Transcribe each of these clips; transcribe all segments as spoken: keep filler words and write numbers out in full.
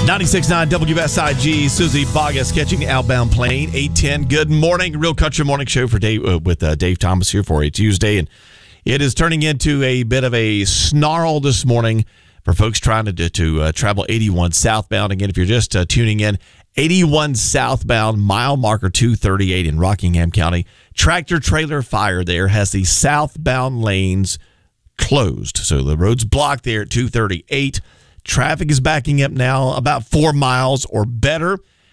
ninety-six point nine W S I G, Susie Bogus catching the outbound plane, eight ten. Good morning. Real Country Morning Show for Dave, uh, with uh, Dave Thomas here for a Tuesday. And it is turning into a bit of a snarl this morning for folks trying to, to uh, travel eighty-one southbound. Again, if you're just uh, tuning in, eighty-one southbound, mile marker two thirty-eight in Rockingham County. Tractor trailer fire there has the southbound lanes closed. So the road's blocked there at two thirty-eight. Traffic is backing up now about four miles or better,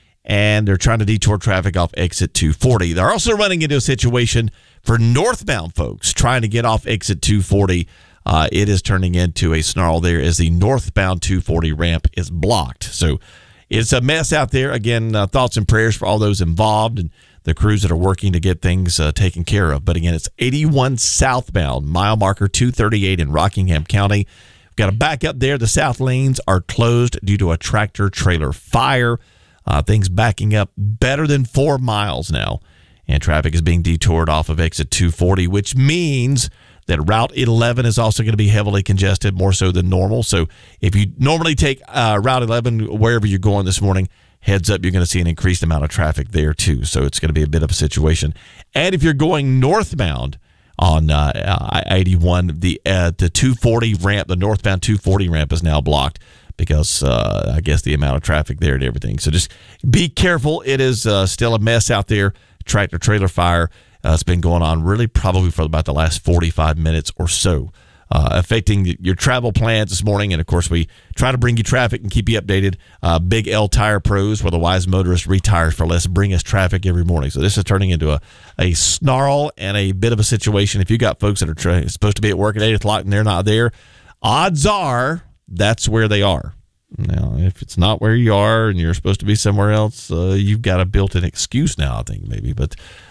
and they're trying to detour traffic off exit two forty. They're also running into a situation for northbound folks trying to get off exit two forty. Uh, it is turning into a snarl there as the northbound two forty ramp is blocked. So it's a mess out there. Again, uh, thoughts and prayers for all those involved and the crews that are working to get things uh, taken care of. But again, it's eighty-one southbound, mile marker two thirty-eight in Rockingham County. Got to back up there. The south lanes are closed due to a tractor trailer fire. Uh, things backing up better than four miles now. And traffic is being detoured off of exit two forty, which means that Route eleven is also going to be heavily congested, more so than normal. So if you normally take uh, Route eleven wherever you're going this morning, heads up, you're going to see an increased amount of traffic there too. So it's going to be a bit of a situation. And if you're going northbound on uh, eighty-one, the uh, the two forty ramp, the northbound two forty ramp is now blocked because uh, I guess the amount of traffic there and everything. So just be careful. It is uh, still a mess out there. Tractor trailer fire. Uh, it's been going on really probably for about the last forty-five minutes or so, uh, affecting your travel plans this morning. And, of course, we try to bring you traffic and keep you updated. Uh, Big L Tire Pros, where the wise motorist retires for less, bring us traffic every morning. So this is turning into a, a snarl and a bit of a situation. If you got folks that are tra- supposed to be at work at eight o'clock and they're not there, odds are that's where they are. Now, if it's not where you are and you're supposed to be somewhere else, uh, you've got a built-in excuse now, I think, maybe. But